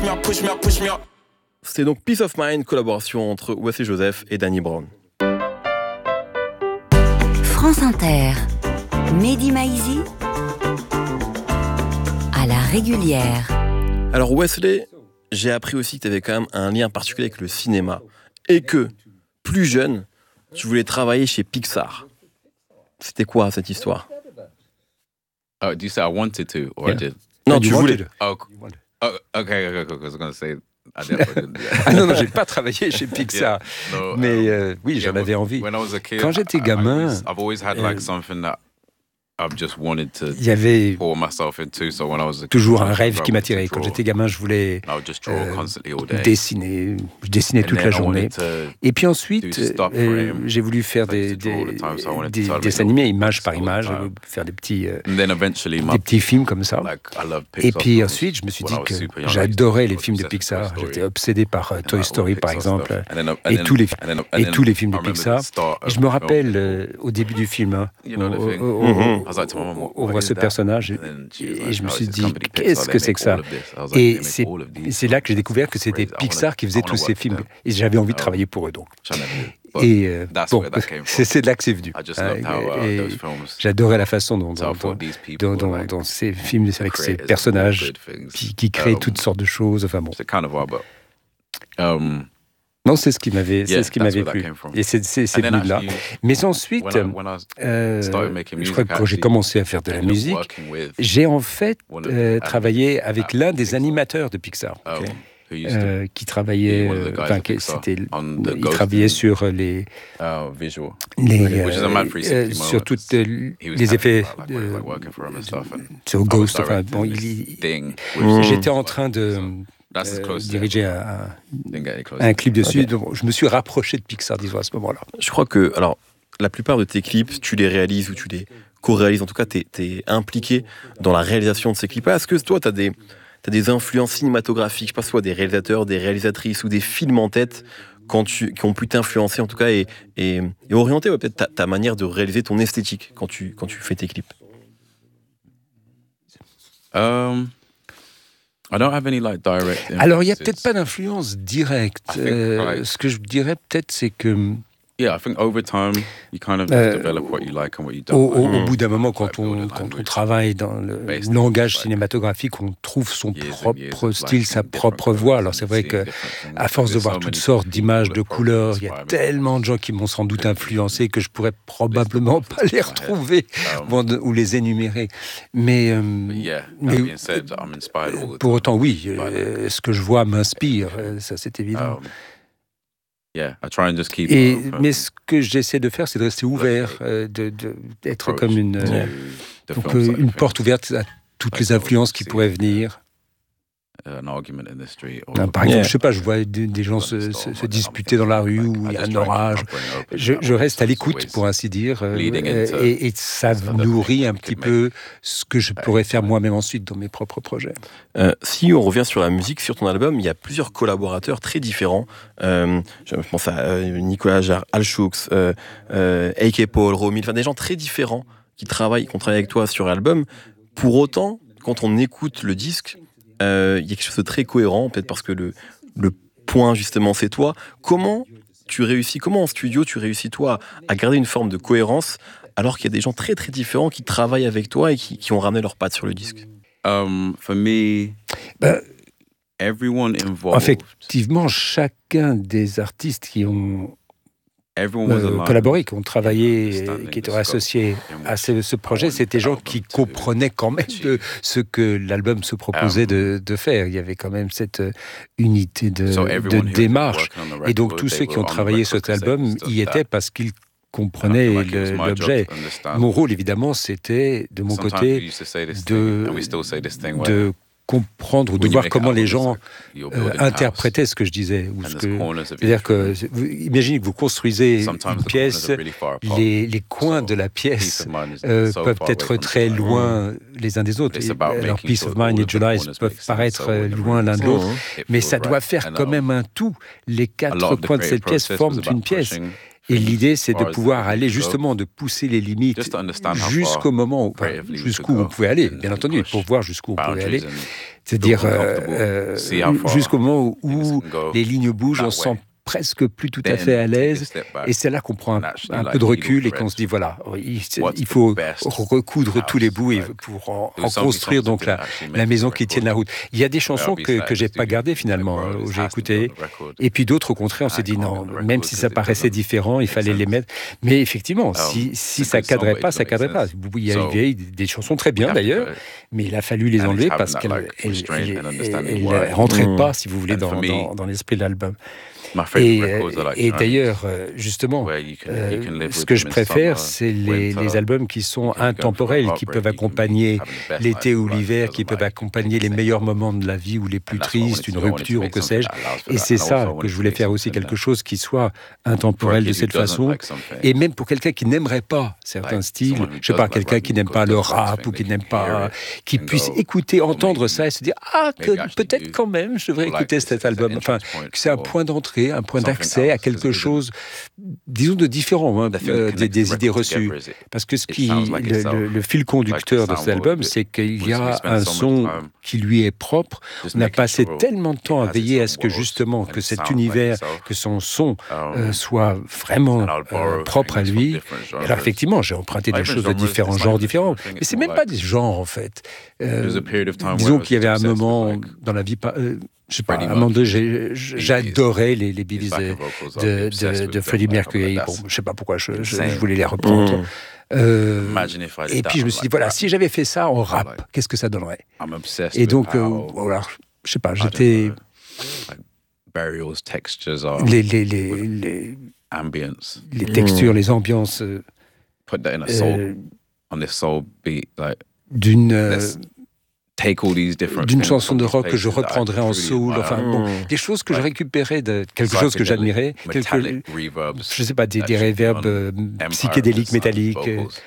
C'était donc Peace of Mind, collaboration entre Wesley Joseph et Danny Brown. France Inter, Mehdi Maizi, à la régulière. Alors Wesley, j'ai appris aussi que tu avais quand même un lien particulier avec le cinéma et que, plus jeune, tu voulais travailler chez Pixar. C'était quoi cette histoire? Do you say I wanted to or I did? Non, tu voulais. Okay. I was going to say I didn't. Ah non, j'ai pas travaillé chez Pixar. No, Mais oui, j'en avais envie. When I was a kid, Quand j'étais gamin, I've always had like something that I've just wanted to il y avait pour myself into. So when I was a kid, toujours un I rêve wanted qui to m'attirait. Quand draw. j'étais gamin, je voulais I would just draw constantly all day. dessiner. Je dessinais And toute then la I journée. wanted to Et puis ensuite, do stop frame. j'ai voulu faire I used to draw all the time, so I wanted to try to des make animés, little image par all the image, time. faire des petits And then eventually, des petits films comme ça. like I love Et Pixar puis films. ensuite, je me suis When dit I was que super young, I used to j'adorais les be films de obsessed with Pixar. Toy Story. J'étais obsédé par And Toy like all Story, the par Pixar exemple, stuff. And then- et tous les and tous les films I de remember Pixar. the start Et of je me the film. rappelle au début du film, hein, You know the thing. on I was like to my mom, on what voit is ce that? personnage And then she was et like, je me "Oh, suis it's this dit, company Pixar, qu'est-ce they que c'est make que ça? all of this." I was like, "They Et make c'est all of these." c'est là que j'ai découvert que c'était Crazy. I Pixar qui faisait I wanna tous ces work films. for them. Et j'avais envie de Oh. travailler pour eux, donc. Trying to do it. But Et that's bon, where that came from. c'est de là que c'est venu. I just loved how Et those films. j'adorais la façon dont So I thought these people were like dans ces films, avec ces creators of personnages all good things. qui créent toutes sortes de choses. Enfin bon. C'est kind of wild, but Non, c'est ce qui m'avait that's plu. where that came from. Et c'est And then venu de là. actually, Mais ensuite, when I started making je music, crois que quand j'ai actually, commencé à faire de la ended up musique, working with j'ai en fait one of the travaillé animators avec at l'un des Pixar. animateurs de Pixar. Who used to Qui travaillait, be one of the guys enfin, at Pixar on the il Ghost travaillait and- sur les visual. les Which is a mad 360 sur moment, toutes 'cause he was les talking effets about, like, working for him and stuff, and sur I was Ghost. Enfin directing bon, this thing with j'étais en train de That's as close to diriger it. un Didn't get any closer. clip dessus. Donc, je me suis rapproché de Pixar, disons, à ce moment-là. Je crois que, alors, la plupart de tes clips, tu les réalises ou tu les co-réalises. En tout cas, t'es impliqué dans la réalisation de ces clips. Est-ce que toi, t'as des influences cinématographiques, je sais pas, soit des réalisateurs, des réalisatrices ou des films en tête qui ont pu t'influencer, en tout cas, et orienter peut-être ta manière de réaliser ton esthétique quand tu fais tes clips? I don't have any like direct. Alors, il n'y a influences. peut-être pas d'influence directe. I think, like- Ce que je dirais peut-être, c'est que Yeah, I think over time you kind of just develop what you like and what you don't. au bout d'un moment, quand Like, build on a language travaille dans le based on, langage like, cinématographique, on trouve son years and years propre of, style, like, sa seeing propre different voix. colours Alors and c'est vrai seeing que, different things. à force de There's voir so toutes many sortes people d'images, that de probably couleurs, il y a inspire me. tellement de gens qui m'ont sans doute influencé que je pourrais probablement pas les retrouver ou les énumérer. Mais, But yeah, that mais being said, I'm inspired all the pour time. autant, oui, By ce que je vois m'inspire, ça c'est évident. Yeah, I try and just keep. Mais ce que j'essaie de faire, c'est de rester ouvert, d'être comme une porte ouverte à toutes les influences qui pourraient venir. Par exemple, je sais pas, je vois des gens se disputer dans la rue où il y a un orage. Je reste à l'écoute, pour ainsi dire, et ça nourrit un petit peu ce que je pourrais faire moi-même ensuite dans mes propres projets. Si on revient sur la musique, sur ton album, il y a plusieurs collaborateurs très différents. Je pense à Nicolas Jarre, Al Chooks, A.K. Paul, Romy, enfin des gens très différents qui ont travaillé avec toi sur l'album. Pour autant, quand on écoute le disque, il y a quelque chose de très cohérent, peut-être parce que le point justement c'est toi. Comment en studio tu réussis toi à garder une forme de cohérence alors qu'il y a des gens très très différents qui travaillent avec toi et qui ont ramené leurs pattes sur le disque? For me, everyone involved. Effectivement, chacun des artistes qui ont collaboré, qui ont travaillé, qui étaient associés à ce projet, c'était des gens qui comprenaient quand même ce que l'album se proposait de faire. Il y avait quand même cette unité de démarche. Et donc tous ceux qui ont travaillé sur cet album y étaient parce qu'ils comprenaient l'objet. Mon rôle, évidemment, c'était, de mon côté, de comprendre ou de voir comment les gens interprétaient ce que je disais. C'est-à-dire que, imaginez que vous construisez une pièce, les coins de la pièce peuvent être très loin les uns des autres. Alors, Peace of Mind et July peuvent paraître loin l'un de l'autre, mais ça doit faire quand même un tout. Les quatre coins de cette pièce forment une pièce. Et l'idée, c'est de pouvoir aller justement, de pousser les limites jusqu'au moment jusqu'où on pouvait aller, bien entendu, pour voir jusqu'où on pouvait aller. C'est-à-dire jusqu'au moment où les lignes bougent, on sent presque plus tout à fait à l'aise, et c'est là qu'on prend un peu de recul et qu'on se dit voilà, il faut recoudre tous les bouts et pour en construire donc la maison qui tienne la route. Il y a des chansons que j'ai pas gardées finalement, où j'ai écouté, et puis d'autres au contraire on s'est dit non, même si ça paraissait différent, il fallait les mettre. Mais effectivement, si ça cadrait pas, ça cadrait pas. Il y a des chansons très bien d'ailleurs, mais il a fallu les enlever parce qu'elles rentraient pas, si vous voulez, dans l'esprit de l'album. Et d'ailleurs, justement, ce que je préfère, c'est les albums qui sont intemporels, qui peuvent accompagner l'été ou l'hiver, qui peuvent accompagner les meilleurs moments de la vie ou les plus tristes, une rupture ou que sais-je. Et c'est ça que je voulais faire aussi, quelque chose qui soit intemporel de cette façon. Et même pour quelqu'un qui n'aimerait pas certains styles, je sais pas, quelqu'un qui n'aime pas le rap ou qui n'aime pas, qui puisse écouter, entendre ça et se dire peut-être quand même je devrais écouter cet album. Enfin, que c'est un point d'entrée, un point d'accès à quelque chose, disons, de différent des idées reçues. Parce que le fil conducteur de cet album, c'est qu'il y a un son qui lui est propre. On a passé tellement de temps à veiller à ce que justement, que cet univers, que son son soit vraiment propre à lui. Alors effectivement, j'ai emprunté des choses de différents genres différents. Mais c'est même pas des genres, en fait. Disons qu'il y avait un moment dans la vie... je sais pas, à un moment donné, j'adorais les Bee Gees de Freddie Mercury. Bon, je sais pas pourquoi je voulais les reprendre. Et puis je me suis dit, voilà, si j'avais fait ça en rap, qu'est-ce que ça donnerait? Et donc, voilà, je sais pas, j'étais... les textures, les ambiances d'une chanson de rock que je reprendrais en soul, enfin bon, des choses que je récupérais de quelque chose que j'admirais, je sais pas, des reverbs psychédéliques, métalliques,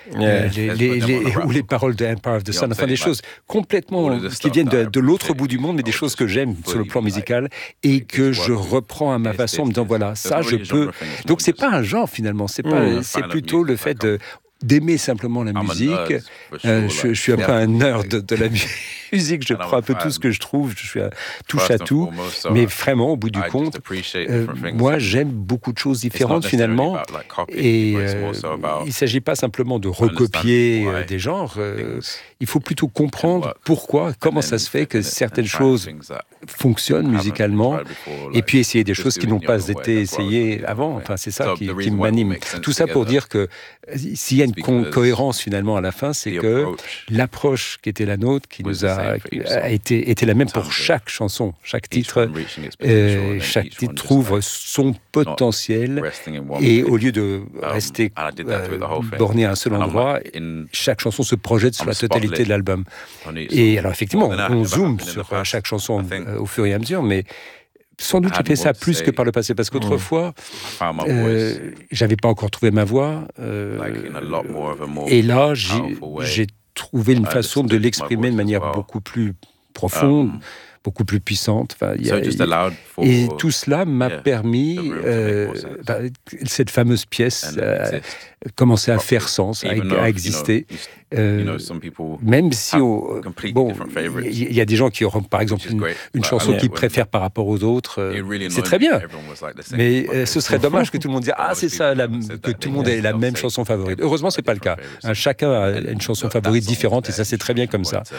ou les paroles de Empire of the Sun, enfin des choses complètement qui viennent de l'autre bout du monde, mais des choses que j'aime sur le plan musical et que je reprends à ma façon en me disant voilà, ça je peux. Donc c'est pas un genre finalement, c'est plutôt le fait d'aimer simplement la musique. Je suis un peu un nerd de la musique, je prends un peu tout ce que je trouve, je suis touche à tout, mais vraiment, au bout du compte, moi, j'aime beaucoup de choses différentes finalement, et il ne s'agit pas simplement de recopier des genres, il faut plutôt comprendre pourquoi, comment ça se fait que certaines choses fonctionnent musicalement, et puis essayer des choses qui n'ont pas été essayées avant, enfin, c'est ça qui m'anime. Tout ça pour dire que s'il y a une cohérence finalement à la fin, c'est que l'approche qui était la nôtre, qui nous était la même pour chaque chanson, chaque titre. Chaque titre trouve son potentiel et au lieu de rester borné à un seul endroit, chaque chanson se projette sur la totalité de l'album. Et alors effectivement, on zoome sur chaque chanson au fur et à mesure, mais sans doute j'ai fait ça plus que par le passé, parce qu'autrefois, j'avais pas encore trouvé ma voix. Et là, j'ai trouvé une façon de l'exprimer de manière beaucoup plus profonde, beaucoup plus puissante. Enfin, et tout cela m'a permis, cette fameuse pièce commencer à faire sens, à exister. Même si, il y a des gens qui auront, par exemple, une chanson qu'ils préfèrent par rapport aux autres, c'est très bien. Mais ce serait dommage que tout le monde dise « Ah, c'est ça, que tout le monde ait la même chanson favorite ». Heureusement, c'est pas le cas. Chacun a une chanson favorite différente et ça, c'est très bien comme ça.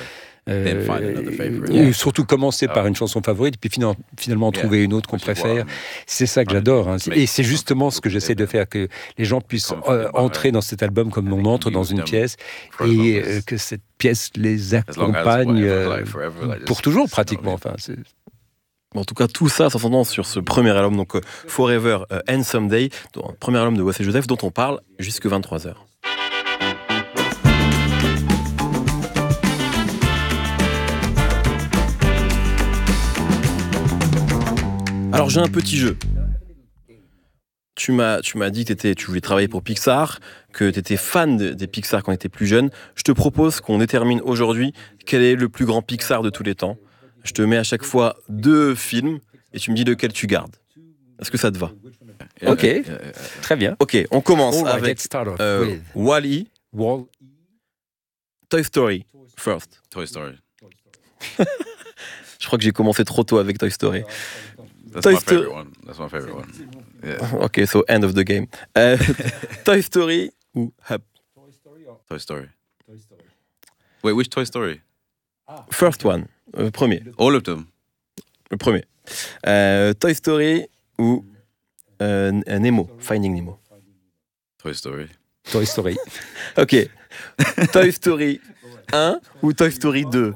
Et surtout commencer par une chanson favorite, puis finalement trouver une autre qu'on préfère. C'est ça que j'adore. Et c'est justement ce que j'essaie de faire, que les gens puissent entrer dans cet album comme on entre dans une pièce, et que cette pièce les accompagne pour toujours pratiquement. Enfin, en tout cas, tout ça s'entend sur ce premier album, donc Forever and Someday, premier album de Wassel Joseph, dont on parle jusque 23h. Alors j'ai un petit jeu. Tu m'as dit que tu voulais travailler pour Pixar, que tu étais fan des Pixar quand tu étais plus jeune. Je te propose qu'on détermine aujourd'hui quel est le plus grand Pixar de tous les temps. Je te mets à chaque fois 2 films et tu me dis lequel tu gardes. Est-ce que ça te va? Ok, très bien. Ok, on commence avec Wall-E, Toy Story first. Toy Story. Je crois que j'ai commencé trop tôt avec Toy Story. That's my favorite one. Yeah. Ok, so end of the game. Toy Story ou Up? Toy Story. Wait, which Toy Story? First one, premier. All of them. Le premier. Toy Story ou Nemo, Finding Nemo. Toy Story. Toy Story. Ok. Toy Story 1 ou Toy Story 2?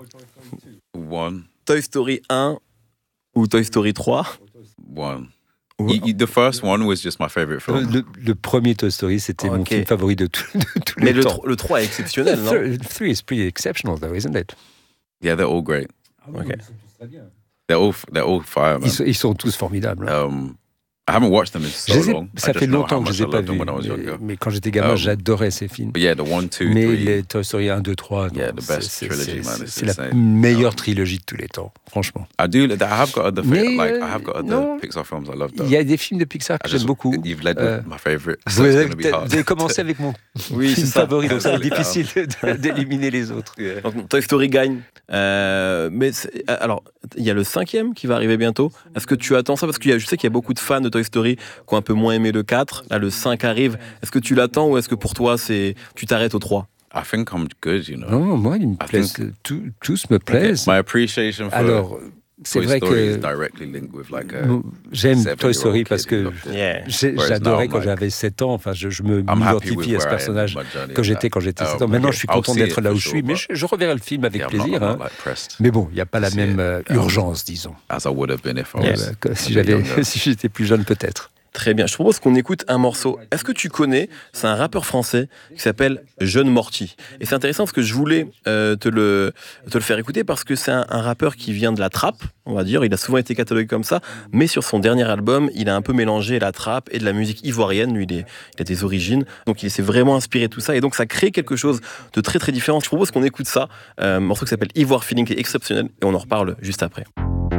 1. Toy Story 1 ou Toy Story 3? 1. The first one was just my favorite film. Le premier Toy Story, c'était mon film favori de tous les temps. Mais le 3 est exceptionnel, non? The 3 is pretty exceptional, though, isn't it? Yeah, they're all great. Okay. They're all fire, man. Ils sont tous formidables. I haven't watched them in so long. Ça fait longtemps que je les ai pas vus. Mais quand j'étais gamin, j'adorais ces films. Yeah, the 1, 2, 3. Mais les Toy Story 1, 2, 3, yeah, the best trilogy, man. C'est la meilleure trilogie de tous les temps, franchement. I have got other Pixar films I love. Il y a des films de Pixar que j'aime beaucoup. You've led with my favorite. Vous avez commencé avec mon film favori, donc ça va être difficile d'éliminer les autres. Donc, Toy Story gagne. Mais alors, il y a le 5e qui va arriver bientôt. Est-ce que tu attends ça? Parce que je sais qu'il y a beaucoup de fans de Toy Story qui ont un peu moins aimé le 4. Là, le 5 arrive. Est-ce que tu l'attends ou est-ce que pour toi, tu t'arrêtes au 3? I think I'm good, you know. Non, moi, ils me plaisent. Tous me plaisent. My appreciation for Alors, c'est Toy vrai Story que is directly linked with like j'aime Toy Story parce que Whereas j'adorais now, quand j'avais 7 ans. Enfin, je me m'identifie à ce personnage quand j'étais 7 ans. Maintenant, je suis content d'être là où je suis, mais je reverrai le film avec plaisir. Hein. Mais bon, il n'y a pas la même urgence, disons. As I would have been if I was si j'étais plus jeune, peut-être. Très bien. Je propose qu'on écoute un morceau. Est-ce que tu connais? C'est un rappeur français qui s'appelle Jeune Morty. Et c'est intéressant parce que je voulais te le faire écouter parce que c'est un rappeur qui vient de la trap, on va dire. Il a souvent été catalogué comme ça. Mais sur son dernier album, il a un peu mélangé la trap et de la musique ivoirienne. Lui, il a des origines. Donc, il s'est vraiment inspiré de tout ça. Et donc, ça crée quelque chose de très, très différent. Je propose qu'on écoute ça. Un morceau qui s'appelle Ivoire Feeling, qui est exceptionnel. Et on en reparle juste après.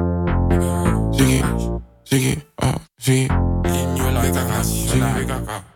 Ziggy, you like a gas,